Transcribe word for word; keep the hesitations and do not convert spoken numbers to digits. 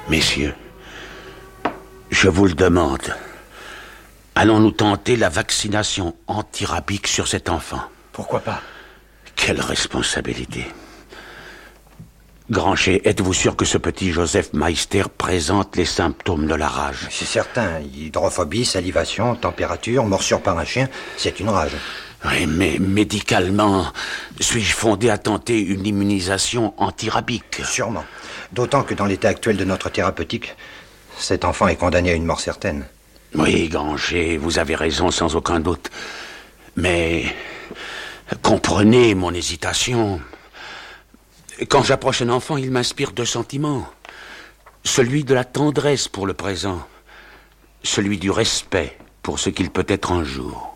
Messieurs, je vous le demande. Allons-nous tenter la vaccination antirabique sur cet enfant? Pourquoi pas? Quelle responsabilité. Grancher, êtes-vous sûr que ce petit Joseph Meister présente les symptômes de la rage? C'est certain. Hydrophobie, salivation, température, morsure par un chien, c'est une rage. Oui, mais médicalement, suis-je fondé à tenter une immunisation antirabique? Sûrement. D'autant que dans l'état actuel de notre thérapeutique, cet enfant est condamné à une mort certaine. Oui, Grancher, vous avez raison sans aucun doute. Mais comprenez mon hésitation. Quand j'approche un enfant, il m'inspire deux sentiments. Celui de la tendresse pour le présent, celui du respect pour ce qu'il peut être un jour.